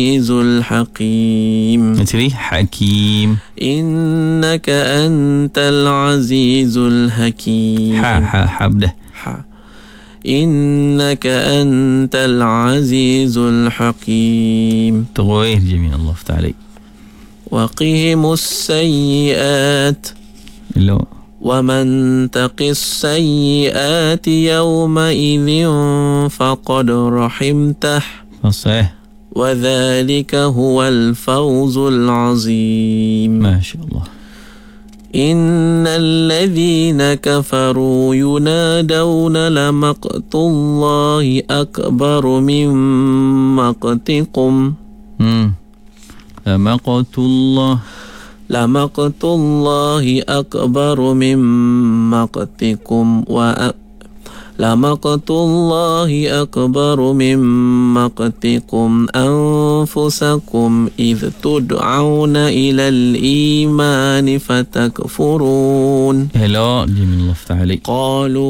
الحكيم. Nanti Hakim. إنك أنت العزيز الحكيم. Ha dah. إنك أنت العزيز الحكيم. Terus je min Allah Ta'ala. وقهم السيئات Elok. ومن تق السيئات يومئذ فقد رحمته Fasih. وذلك هو الفوز العظيم. Masya Allah. إن الذين كفروا ينادون لمقت الله أكبر من مقتكم لمقت الله أكبر من مقتكم لمقت الله أكبر من مقتكم أنفسكم إذ تدعون إلى الإيمان فتكفرون. Hello, Jamil Allah Ta'ala. قالوا